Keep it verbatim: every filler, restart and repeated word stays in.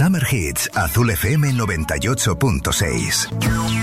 Summer Hits, Azul F M noventa y ocho punto seis.